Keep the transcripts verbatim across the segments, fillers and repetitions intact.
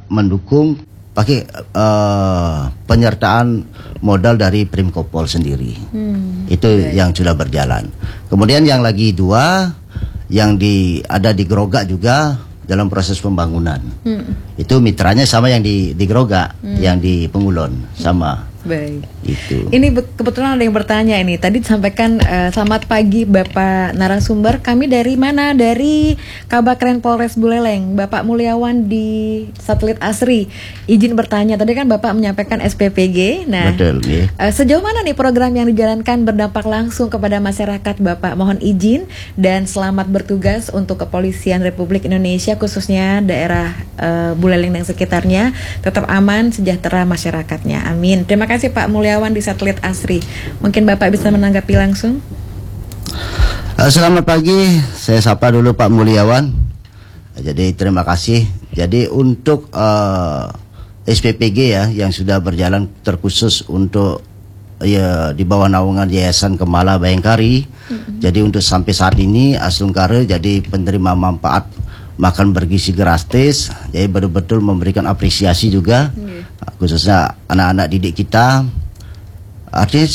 mendukung pakai uh, penyertaan modal dari Primkopol sendiri. Hmm. Itu okay. yang sudah berjalan. Kemudian yang lagi dua yang di ada di Grogak juga dalam proses pembangunan. Hmm. Itu mitranya sama yang di di Grogak, hmm. yang di Pengulon sama. Baik. Itu. Ini kebetulan ada yang bertanya ini. Tadi disampaikan uh, selamat pagi Bapak narasumber. Kami dari mana? Dari Kabakren Polres Buleleng. Bapak Mulyawan di Satelit Asri. Izin bertanya. Tadi kan Bapak menyampaikan S P P G. Nah, betul. Ya. Uh, sejauh mana nih program yang dijalankan berdampak langsung kepada masyarakat, Bapak? Mohon izin dan selamat bertugas untuk Kepolisian Republik Indonesia, khususnya daerah uh, Buleleng dan sekitarnya. Tetap aman, sejahtera masyarakatnya. Amin. Terima kasih. Terima kasih Pak Mulyawan di Satelit Asri. Mungkin Bapak bisa menanggapi langsung. Selamat pagi, saya sapa dulu Pak Mulyawan. Jadi terima kasih. Jadi untuk uh, S P P G ya yang sudah berjalan terkhusus untuk ya di bawah naungan Yayasan Kemala Bayangkari. Mm-hmm. Jadi untuk sampai saat ini Aslungkare jadi penerima manfaat makan bergizi gratis, jadi betul-betul memberikan apresiasi juga, hmm. khususnya anak-anak didik kita. Artinya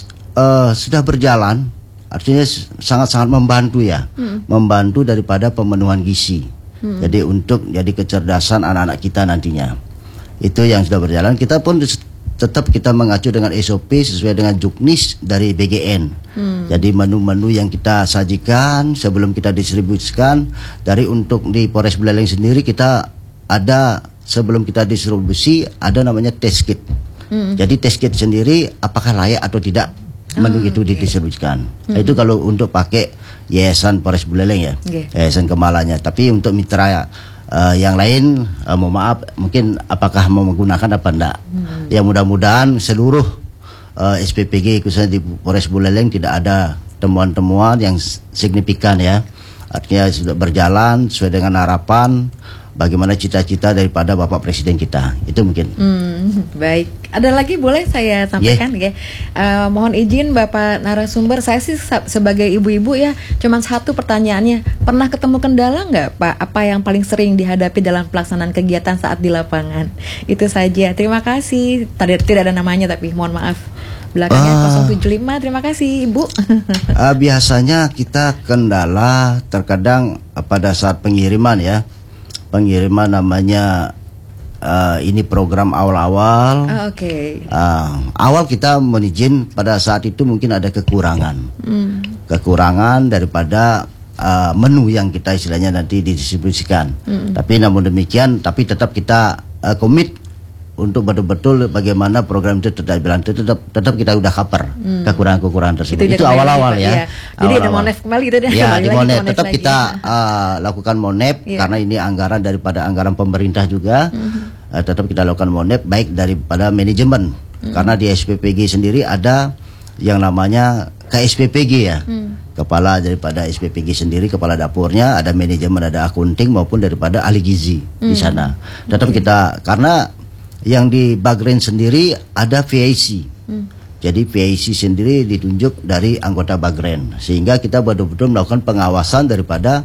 uh, sudah berjalan, artinya sangat-sangat membantu ya, hmm. membantu daripada pemenuhan gizi. Hmm. Jadi untuk jadi kecerdasan anak-anak kita nantinya, itu yang sudah berjalan. Kita pun tetap kita mengacu dengan S O P sesuai dengan juknis dari B G N. Hmm. Jadi menu-menu yang kita sajikan sebelum kita distribusikan dari untuk di Polres Buleleng sendiri kita ada sebelum kita distribusi ada namanya test kit. Hmm. Jadi test kit sendiri apakah layak atau tidak menu oh, itu okay. didistribusikan. Hmm. Itu kalau untuk pakai Yayasan Polres Buleleng ya, okay. Yayasan Kemalanya. Tapi untuk mitra Uh, yang lain, uh, mohon maaf, mungkin apakah mau menggunakan apa enggak? Hmm. Ya mudah-mudahan seluruh uh, S P P G khususnya di Polres Buleleng tidak ada temuan-temuan yang signifikan ya. Artinya sudah berjalan sesuai dengan harapan. Bagaimana cita-cita daripada Bapak Presiden kita, itu mungkin. Hmm, baik, ada lagi boleh saya sampaikan, yeah. uh, mohon izin Bapak narasumber, saya sih sebagai ibu-ibu ya, cuman satu pertanyaannya, pernah ketemu kendala nggak Pak? Apa yang paling sering dihadapi dalam pelaksanaan kegiatan saat di lapangan? Itu saja. Terima kasih. Tadi tidak ada namanya tapi mohon maaf. Belakangnya uh, nol tujuh lima. Terima kasih Ibu. uh, biasanya kita kendala terkadang uh, pada saat pengiriman ya. Pengiriman namanya uh, ini program awal-awal. Oh, Oke. Okay. Uh, awal kita menizin pada saat itu mungkin ada kekurangan, mm. kekurangan daripada uh, menu yang kita istilahnya nanti didistribusikan. Mm. Tapi namun demikian, tapi tetap kita uh, komit untuk betul-betul bagaimana program itu tetap jalan, tetap tetap kita udah cover hmm. kekurangan-kekurangan tersebut. Itu, itu awal-awal ya. ya. Jadi awal-awal. Ada monef kembali itu deh. Ya, di monef tetap lagi. Kita uh, lakukan monef yeah. karena ini anggaran daripada anggaran pemerintah juga. Hmm. Uh, tetap kita lakukan monef baik daripada manajemen. Hmm. Karena di S P P G sendiri ada yang namanya K S P P G ya. Hmm. Kepala daripada S P P G sendiri, kepala dapurnya, ada manajemen, ada akunting maupun daripada ahli gizi hmm. di sana. Tetap okay. kita karena yang di Bagren sendiri ada V I C. Hmm. Jadi V I C sendiri ditunjuk dari anggota Bagren, sehingga kita betul-betul melakukan pengawasan daripada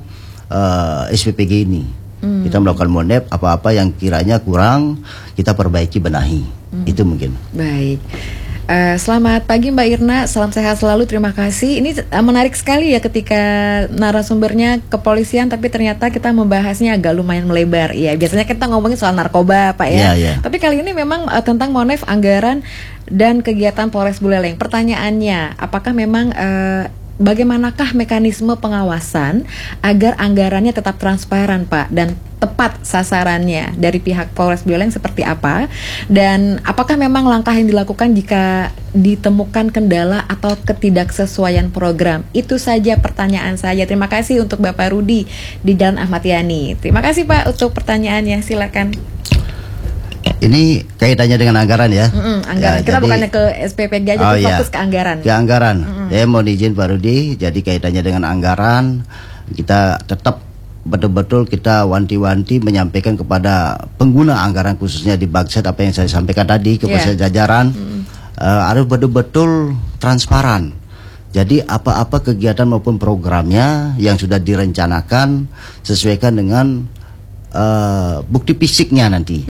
uh, S P P G ini. Hmm. Kita melakukan monep, apa-apa yang kiranya kurang kita perbaiki, benahi. Hmm. Itu mungkin. Baik. Uh, selamat pagi Mbak Irna, salam sehat selalu, terima kasih. Ini uh, menarik sekali ya ketika narasumbernya kepolisian, tapi ternyata kita membahasnya agak lumayan melebar. Ya, biasanya kita ngomongin soal narkoba, Pak ya. Yeah, yeah. Tapi kali ini memang uh, tentang monef, anggaran dan kegiatan Polres Buleleng. Pertanyaannya, apakah memang uh, bagaimanakah mekanisme pengawasan agar anggarannya tetap transparan, Pak, dan tepat sasarannya dari pihak Polres Buleleng seperti apa, dan apakah memang langkah yang dilakukan jika ditemukan kendala atau ketidaksesuaian program? Itu saja pertanyaan saya. Terima kasih untuk Bapak Rudi di Jalan Ahmad Yani. Terima kasih Pak untuk pertanyaannya, silakan. Ini kaitannya dengan anggaran ya. Mm-mm, anggaran. Ya, kita jadi, bukannya ke S P P G aja, oh, fokus iya. ke anggaran. Ke anggaran. Saya mau izin Pak Rudi, jadi kaitannya dengan anggaran, kita tetap betul-betul kita wanti-wanti menyampaikan kepada pengguna anggaran khususnya di Bagset apa yang saya sampaikan tadi kepada yeah. jajaran mm. uh, harus betul-betul transparan. Jadi apa-apa kegiatan maupun programnya yang sudah direncanakan sesuaikan dengan uh, bukti fisiknya nanti. Mm.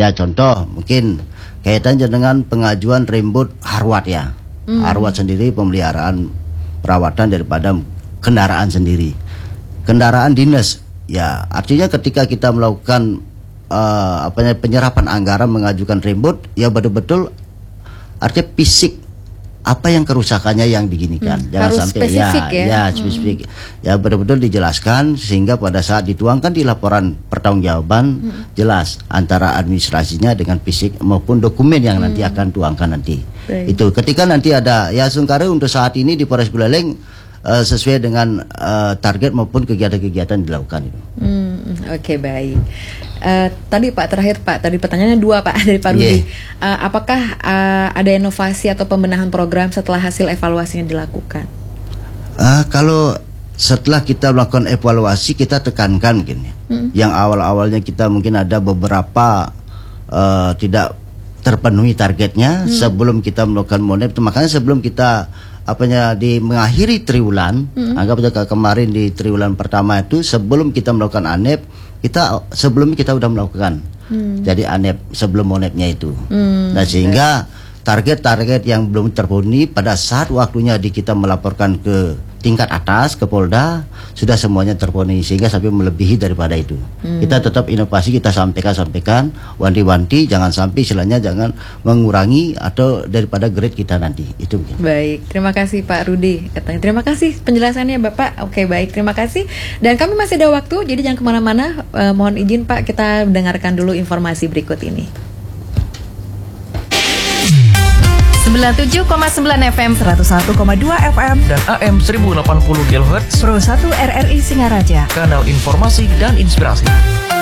Ya contoh mungkin kaitannya dengan pengajuan rembut Harwat ya. Hmm. Harwat sendiri pemeliharaan perawatan daripada kendaraan sendiri. Kendaraan dinas ya artinya ketika kita melakukan uh, apa namanya penyerapan anggaran mengajukan rembut ya betul-betul artinya fisik apa yang kerusakannya yang diginikan, hmm, jangan harus sampai spesifik ya, ya, ya spesifik, hmm. ya betul-betul dijelaskan sehingga pada saat dituangkan di laporan pertanggungjawaban hmm. jelas antara administrasinya dengan fisik maupun dokumen yang hmm. nanti akan tuangkan nanti. Baik. Itu ketika nanti ada ya Sungkare untuk saat ini di Polres Buleleng uh, sesuai dengan uh, target maupun kegiatan-kegiatan dilakukan itu. Hmm, Oke okay, baik. Uh, tadi Pak terakhir Pak, tadi pertanyaannya dua Pak dari Pak Rudi. Yeah. Uh, apakah uh, ada inovasi atau pembenahan program setelah hasil evaluasinya dilakukan? Uh, kalau setelah kita melakukan evaluasi kita tekankan gini, hmm. yang awal-awalnya kita mungkin ada beberapa uh, tidak terpenuhi targetnya hmm. sebelum kita melakukan monep. Makanya sebelum kita apanya di mengakhiri triwulan, hmm. anggap saja kemarin di triwulan pertama itu sebelum kita melakukan anep kita sebelumnya kita sudah melakukan hmm. jadi anep sebelum monepnya itu hmm. nah sehingga target-target yang belum terpenuhi pada saat waktunya di kita melaporkan ke tingkat atas ke Polda sudah semuanya terpenuhi sehingga sampai melebihi daripada itu. Hmm. Kita tetap inovasi kita sampaikan sampaikan wanti-wanti jangan sampai istilahnya jangan mengurangi atau daripada grade kita nanti itu mungkin. Baik, terima kasih Pak Rudi. Katanya terima kasih penjelasannya Bapak. Oke baik, terima kasih. Dan kami masih ada waktu jadi jangan kemana-mana. Eh, mohon izin Pak kita dengarkan dulu informasi berikut ini. sembilan puluh tujuh koma sembilan F M, seratus satu koma dua F M dan A M seribu delapan puluh kilohertz Pro satu R R I Singaraja, kanal informasi dan inspirasi.